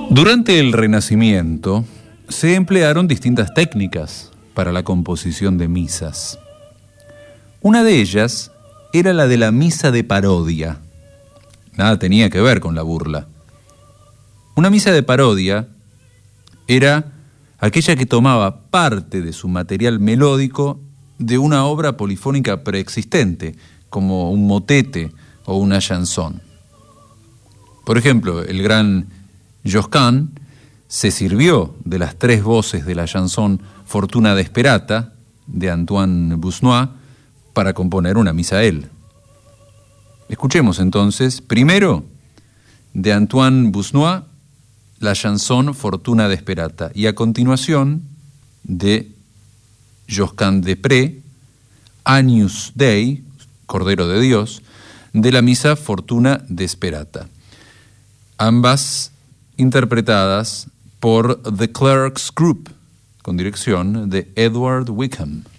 Durante el Renacimiento se emplearon distintas técnicas para la composición de misas. Una de ellas era la de la misa de parodia. Nada tenía que ver con la burla. Una misa de parodia era aquella que tomaba parte de su material melódico de una obra polifónica preexistente, como un motete o una chanson. Por ejemplo, el gran Josquin se sirvió de las 3 voces de la chanson Fortuna Desperata de Antoine Busnois para componer una misa a él. Escuchemos entonces, primero, de Antoine Busnois, la chanson Fortuna Desperata, y a continuación, de Josquin des Prez, Agnus Dei, Cordero de Dios, de la misa Fortuna Desperata. Ambas interpretadas por The Clerks Group, con dirección de Edward Wickham.